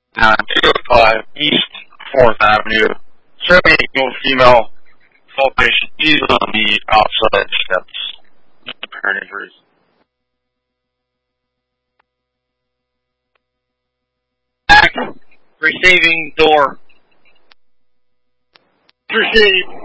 205 East 4th Avenue. 78-year-old female, full patient. She's on the outside steps. Apparent injuries. Back. Receiving door. Receive.